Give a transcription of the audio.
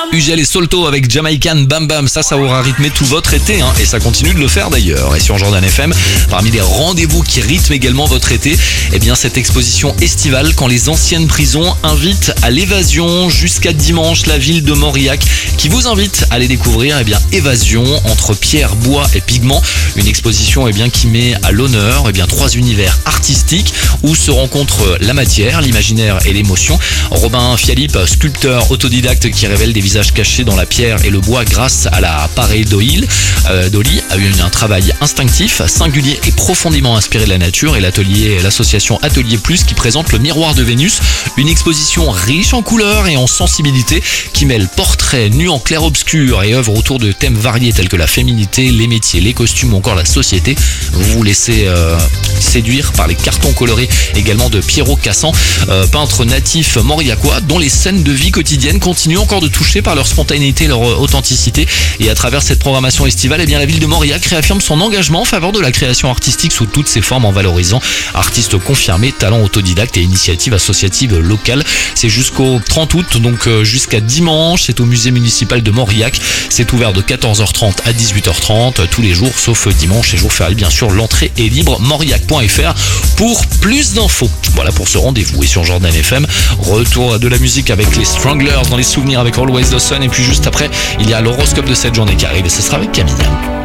Ugel et Solto avec Jamaican Bam Bam, ça aura rythmé tout votre été, et ça continue de le faire d'ailleurs. Et sur Jordan FM, parmi les rendez-vous qui rythment également votre été, cette exposition estivale quand les anciennes prisons invitent à l'évasion. Jusqu'à dimanche, la ville de Mauriac qui vous invite à aller découvrir Évasion entre pierre, bois et pigments. Une exposition qui met à l'honneur 3 univers artistiques où se rencontrent la matière, l'imaginaire et l'émotion. Robin Fialip, sculpteur autodidacte qui révèle des visages cachés dans la pierre et le bois grâce à la pareidolie, a eu un travail instinctif, singulier et profondément inspiré de la nature. Et l'association Atelier Plus qui présente le Miroir de Vénus, une exposition riche en couleurs et en sensibilité qui mêle portraits nus en clair-obscur et œuvres autour de thèmes variés tels que la féminité, les métiers, les costumes ou encore la société. Vous vous laissez séduire par les cartons colorés également de Pierrot Cassan, peintre natif mauriacois dont les scènes de vie quotidienne continuent encore de toucher par leur spontanéité et leur authenticité. Et à travers cette programmation estivale, la ville de Mauriac réaffirme son engagement en faveur de la création artistique sous toutes ses formes en valorisant artistes confirmés, talents autodidactes et initiatives associatives locales. C'est jusqu'au 30 août, donc jusqu'à dimanche. C'est au musée municipal de Mauriac. C'est ouvert de 14h30 à 18h30 tous les jours sauf dimanche et jour férié bien sûr. L'entrée est libre. Mauriac.fr pour plus d'infos. Voilà pour ce rendez-vous. Et sur Jordan FM, retour de la musique avec les Stranglers dans les souvenirs avec Always the Sun. Et puis juste après, il y a l'horoscope de cette journée qui arrive et ce sera avec Camille.